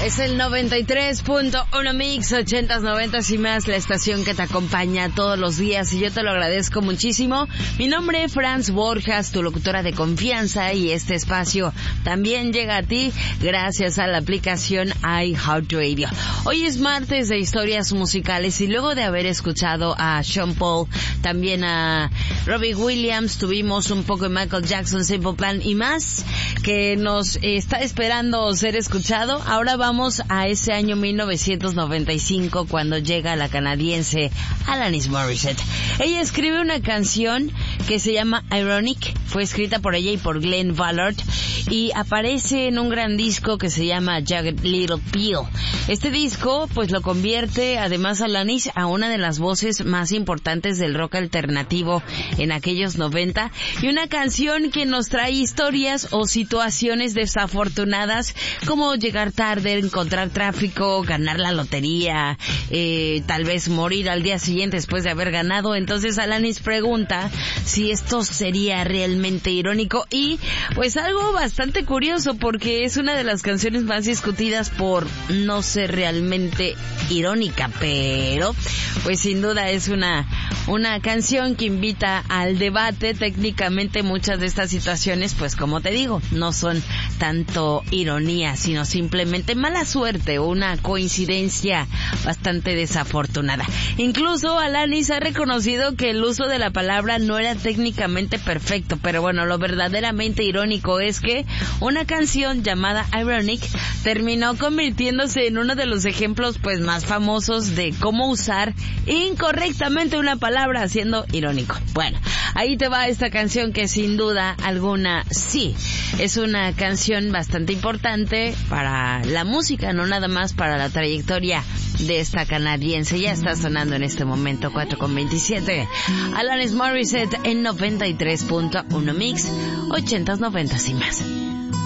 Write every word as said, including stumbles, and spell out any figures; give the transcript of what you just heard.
Es el noventa y tres punto uno Mix, ochentas, noventas y más, la estación que te acompaña todos los días y yo te lo agradezco muchísimo. Mi nombre es Franz Borjas, tu locutora de confianza, y este espacio también llega a ti gracias a la aplicación iHeartRadio. Hoy es martes de historias musicales y luego de haber escuchado a Sean Paul, también a Robbie Williams, tuvimos un poco de Michael Jackson, Simple Plan y más que nos está esperando ser escuchado. Ahora vamos Vamos a ese año mil novecientos noventa y cinco cuando llega la canadiense Alanis Morissette. Ella escribe una canción que se llama Ironic, fue escrita por ella y por Glenn Ballard y aparece en un gran disco que se llama Jagged Little Pill. Este disco pues lo convierte además a Alanis a una de las voces más importantes del rock alternativo en aquellos noventa, y una canción que nos trae historias o situaciones desafortunadas como llegar tarde, encontrar tráfico, ganar la lotería, eh, tal vez morir al día siguiente después de haber ganado. Entonces Alanis pregunta si esto sería realmente irónico, y pues algo bastante curioso porque es una de las canciones más discutidas por no ser realmente irónica, pero pues sin duda es una una canción que invita al debate. Técnicamente muchas de estas situaciones, pues como te digo, no son tanto ironía, sino simplemente mala suerte o una coincidencia bastante desafortunada. Incluso Alanis ha reconocido que el uso de la palabra no era técnicamente perfecto, pero bueno, lo verdaderamente irónico es que una canción llamada Ironic terminó convirtiéndose en uno de los ejemplos pues más famosos de cómo usar incorrectamente una palabra siendo irónico. Bueno, ahí te va esta canción que sin duda alguna sí es una canción bastante importante para la música, no nada más para la trayectoria de esta canadiense. Ya está sonando en este momento, cuatro con veintisiete. Alanis Morissette en noventa y tres punto uno Mix, ochentas, noventas y más.